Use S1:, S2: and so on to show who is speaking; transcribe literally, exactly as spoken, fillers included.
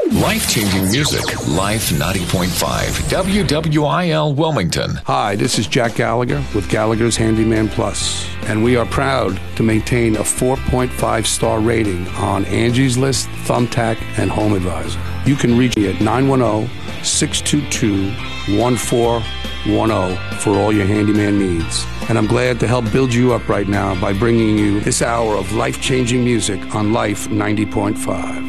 S1: Life-changing music. Life ninety point five. W W I L Wilmington.
S2: Hi, this is Jack Gallagher with Gallagher's Handyman Plus, and we are proud to maintain a four point five star rating on Angie's List, Thumbtack, and Home Advisor. You can reach me at nine one zero, six two two, one four one zero for all your handyman needs. And I'm glad to help build you up right now by bringing you this hour of life-changing music on Life ninety point five.